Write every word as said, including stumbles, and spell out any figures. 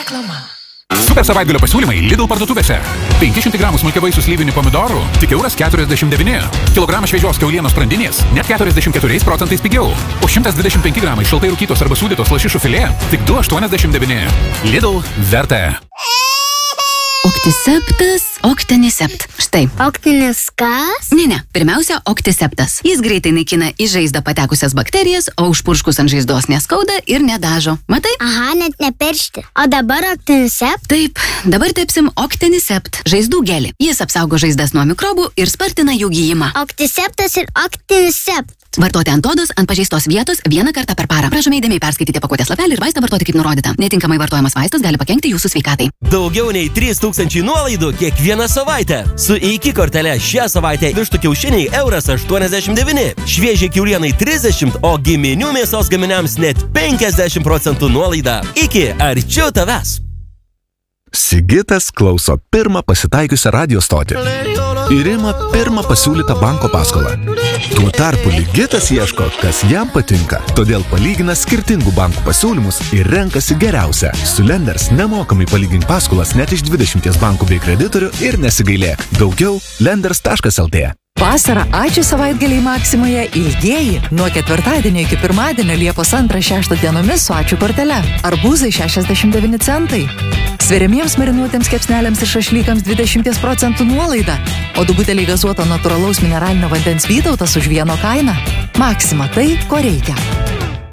Reklama. Super savaitgalio pasiūlymai Lidl parduotuvėse. penki šimtai gramų smulkiavaisių slyvinių pomidorų tik euras keturiasdešimt devyni. Kilogramas šviežios kiaulienos sprandinės net keturiasdešimt keturiais procentais pigiau. O šimtas dvidešimt penki gramai šaltai rūkytos arba sūdytos lašišų filė tik du aštuoniasdešimt devyni. Lidl verta. Oktiseptas, Octanisept. Štai. Oktinis kas? Ne, ne. Pirmiausia, Oktiseptas. Jis greitai naikina į žaizdą patekusias bakterijas, o užpurškus ant žaizdos neskauda ir nedažo. Matai? Aha, net nepiršti. O dabar Octanisept? Taip, dabar tepsim Octanisept. Žaizdų gelį. Jis apsaugo žaizdas nuo mikrobų ir spartina jų gijimą. Octiseptas ir Octanisept. Vartoti ant odos, ant pažeistos vietos vieną kartą per parą. Prašome įdėmiai perskaityti pakuotės lapelį ir vaistą vartoti kaip nurodyta. Netinkamai vartojamas vaistas gali pakenkti jūsų sveikatai. Daugiau nei trys tūkstančiai nuolaidų kiekvieną savaitę. Su iki kortele šią savaitę vištų kiaušiniai euras aštuoniasdešimt devyni, šviežiai kiaulienai trisdešimt, o giminių mėsos gaminiams net penkiasdešimt procentų nuolaida. Iki arčiau tavęs. Sigitas klauso pirmą pasitaikiusią radio stotį ir ima pirmą pasiūlytą banko paskolą. Tuo tarpu Ligitas ieško, kas jam patinka, todėl palygina skirtingų bankų pasiūlymus ir renkasi geriausią. Su Lenders nemokamai palygink paskolas net iš dvidešimties bankų bei kreditorių ir nesigailėk. Daugiau lenders taškas lt. Vasarą ačiū savaitgaliai Maksimoje ilgieji. Nuo ketvirtadienio iki pirmadienio Liepos antrą šeštą dienomis su ačiū kortele. Arbūzai šešiasdešimt devyni centai. Sveriamiems marinuotėms kepsneliams ir šašlykams dvidešimt procentų nuolaida. O du buteliai gazuoto natūralaus mineralinio vandens Vytautas už vieno kainą. Maksima tai, ko reikia.